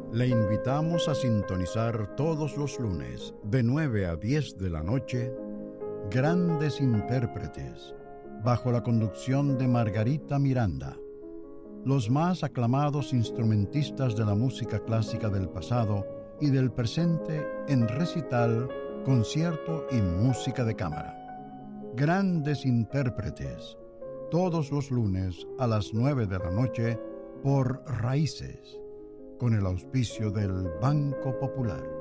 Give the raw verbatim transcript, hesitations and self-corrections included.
Le invitamos a sintonizar todos los lunes de nueve a diez de la noche Grandes Intérpretes, bajo la conducción de Margarita Miranda. Los más aclamados instrumentistas de la música clásica del pasado y del presente en recital, concierto y música de cámara. Grandes Intérpretes, todos los lunes a las nueve de la noche por Raíces, con el auspicio del Banco Popular.